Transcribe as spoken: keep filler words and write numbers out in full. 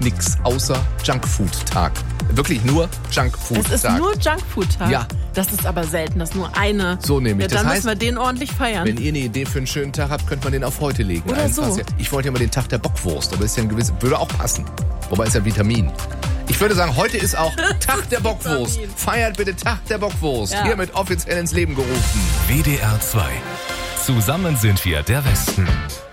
nix außer Junkfood-Tag. Wirklich nur Junkfood-Tag. Es ist nur Junkfood-Tag? Ja. Das ist aber selten, dass nur eine. So nämlich. Ja, dann das müssen heißt, wir den ordentlich feiern. wenn ihr eine Idee für einen schönen Tag habt, könnt man den auf heute legen. Oder Einfach so. sehr- Ich wollte ja mal den Tag der Bockwurst, aber ist ja ein gewisses, würde auch passen. Wobei ist ja Vitamin. Ich würde sagen, heute ist auch Tag der Bockwurst. Vitamin. Feiert bitte Tag der Bockwurst. Ja. Hiermit offiziell ins Leben gerufen. W D R zwei. Zusammen sind wir der Westen.